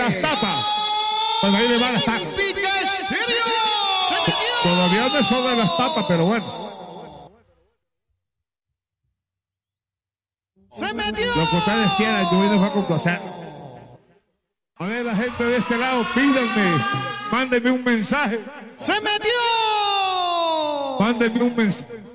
las tapas. Pues ahí le va las tapas. Todavía me sobran las tapas, pero bueno. ¡Se metió! Lo que ustedes quieran, yo hoy les voy a complacer. A ver, la gente de este lado, pídanme, mándenme un mensaje. ¡Se metió! Mándenme un mensaje.